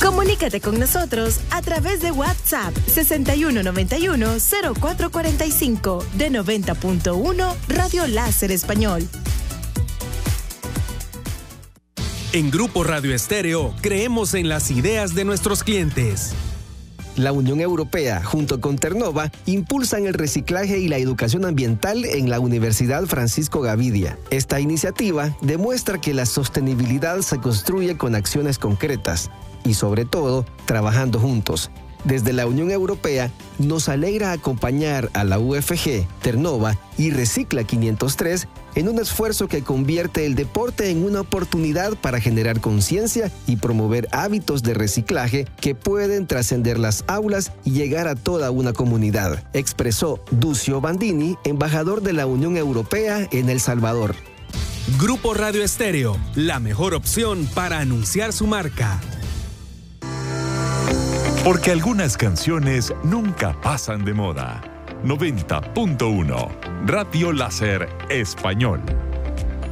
Comunícate con nosotros a través de WhatsApp 6191-0445 de 90.1 Radio Láser Español. En Grupo Radio Estéreo creemos en las ideas de nuestros clientes. La Unión Europea, junto con Ternova, impulsan el reciclaje y la educación ambiental en la Universidad Francisco Gavidia. Esta iniciativa demuestra que la sostenibilidad se construye con acciones concretas y, sobre todo, trabajando juntos. Desde la Unión Europea, nos alegra acompañar a la UFG, Ternova y Recicla 503 en un esfuerzo que convierte el deporte en una oportunidad para generar conciencia y promover hábitos de reciclaje que pueden trascender las aulas y llegar a toda una comunidad, expresó Duccio Bandini, embajador de la Unión Europea en El Salvador. Grupo Radio Estéreo, la mejor opción para anunciar su marca. Porque algunas canciones nunca pasan de moda. 90.1 Radio Láser Español.